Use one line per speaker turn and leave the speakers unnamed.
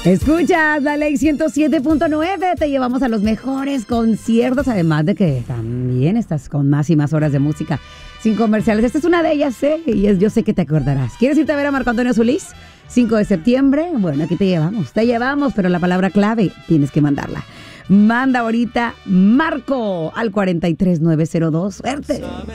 Escuchas la Ley 107.9, te llevamos a los mejores conciertos, además de que también estás con más y más horas de música sin comerciales. Esta es una de ellas, y yo sé que te acordarás. ¿Quieres irte a ver a Marco Antonio Solís? 5 de septiembre, bueno, aquí te llevamos, pero la palabra clave tienes que mandarla. Manda ahorita Marco al 43902. ¡Suerte!